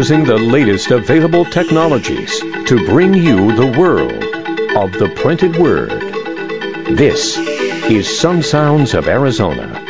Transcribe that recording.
using the latest available technologies to bring you the world of the printed word. This is Some Sounds of Arizona.